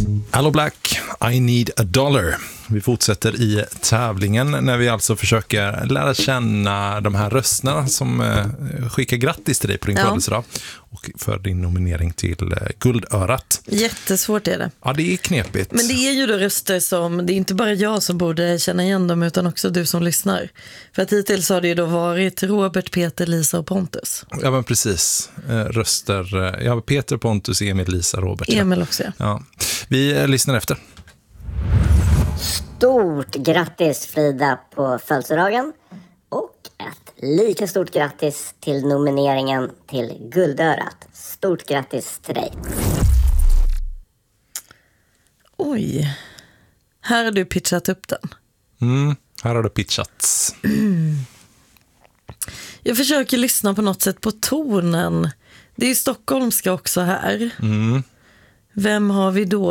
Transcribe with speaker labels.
Speaker 1: Allo Black, I need a dollar. Vi fortsätter i tävlingen när vi alltså försöker lära känna de här rösterna som skickar grattis till dig på din födelsedag och för din nominering till Guldörat.
Speaker 2: Jättesvårt är det.
Speaker 1: Ja, det är knepigt.
Speaker 2: Men det är ju då röster som, det är inte bara jag som borde känna igen dem utan också du som lyssnar. För att hittills har det ju då varit Robert, Peter, Lisa och Pontus.
Speaker 1: Ja, men precis. Röster, ja, Peter, Pontus, Emil, Lisa, Robert.
Speaker 2: Emil också,
Speaker 1: ja. Vi lyssnar efter.
Speaker 3: Stort grattis Frida på födelsedagen och ett lika stort grattis till nomineringen till Guldörat. Stort grattis till dig.
Speaker 2: Oj, här har du pitchat upp den.
Speaker 1: Här har det pitchats.
Speaker 2: Jag försöker lyssna på något sätt på tonen. Det är ju stockholmska också här. Vem har vi då?